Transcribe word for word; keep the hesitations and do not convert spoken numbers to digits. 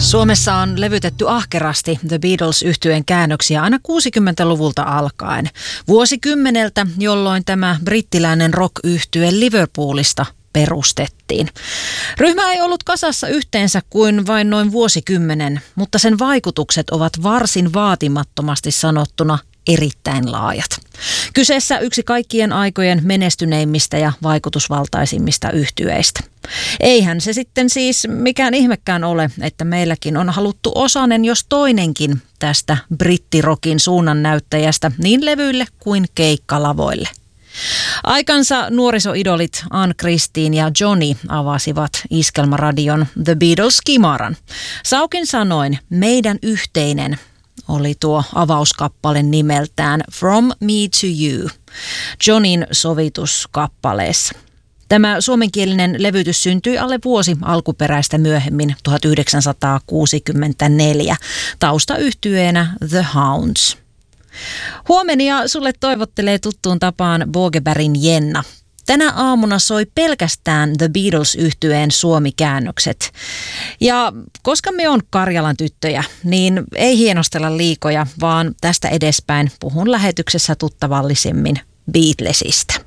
Suomessa on levytetty ahkerasti The Beatles-yhtyeen käännöksiä aina kuusikymmentäluvulta alkaen. Vuosikymmeneltä, jolloin tämä brittiläinen rock-yhtye Liverpoolista perustettiin. Ryhmä ei ollut kasassa yhteensä kuin vain noin vuosikymmenen, mutta sen vaikutukset ovat varsin vaatimattomasti sanottuna erittäin laajat. Kyseessä yksi kaikkien aikojen menestyneimmistä ja vaikutusvaltaisimmista yhtyeistä. Eihän se sitten siis mikään ihmekään ole, että meilläkin on haluttu osanen jos toinenkin tästä brittirokin suunnannäyttäjästä niin levyille kuin keikkalavoille. Aikansa nuorisoidolit Ann Christine ja Johnny avasivat Iskelmäradion The Beatles-kimaran. Saukin sanoin, meidän yhteinen oli tuo avauskappale nimeltään From Me to You, Johnin sovituskappaleessa. Tämä suomenkielinen levytys syntyi alle vuosi alkuperäistä myöhemmin tuhatyhdeksänsataakuusikymmentäneljä taustayhtyeenä The Hounds. Huomenia sulle toivottelee tuttuun tapaan Bogebergin Jenna. Tänä aamuna soi pelkästään The Beatles-yhtyeen suomikäännökset. Ja koska me on Karjalan tyttöjä, niin ei hienostella liikoja, vaan tästä edespäin puhun lähetyksessä tuttavallisemmin Beatlesista.